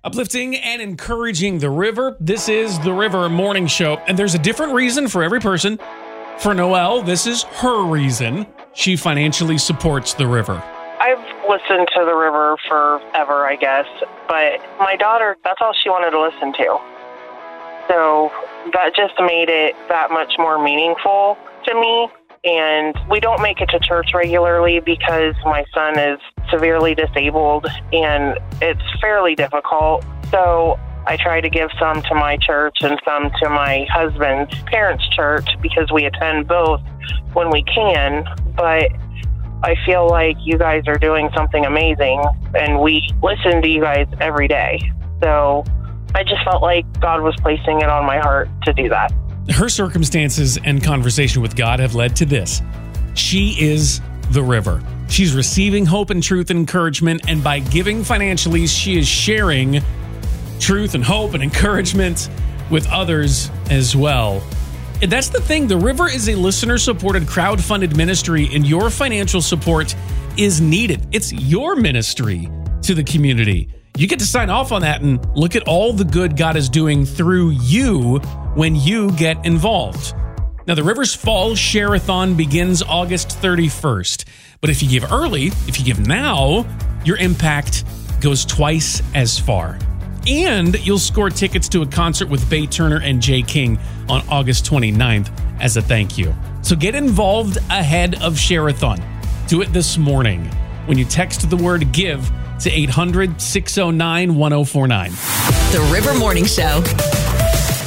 Uplifting and encouraging the river. This is the River Morning Show, and there's a different reason for every person. For Noelle, this is her reason. She financially supports the river. I've listened to the river forever, I guess, but my daughter, that's all she wanted to listen to. So that just made it that much more meaningful to me. And we don't make it to church regularly because my son is severely disabled and it's fairly difficult. So I try to give some to my church and some to my husband's parents' church because we attend both when we can. But I feel like you guys are doing something amazing and we listen to you guys every day. So I just felt like God was placing it on my heart to do that. Her circumstances and conversation with God have led to this. She is the river. She's receiving hope and truth and encouragement, and by giving financially, she is sharing truth and hope and encouragement with others as well. And that's the thing. The River is a listener-supported, crowd-funded ministry, and your financial support is needed. It's your ministry to the community. You get to sign off on that and look at all the good God is doing through you when you get involved. Now, the River's Fall Share-a-thon begins August 31st. But if you give early, if you give now, your impact goes twice as far. And you'll score tickets to a concert with Bay Turner and Jay King on August 29th as a thank you. So get involved ahead of Share-a-thon. Do it this morning when you text the word GIVE to 800-609-1049. The River Morning Show.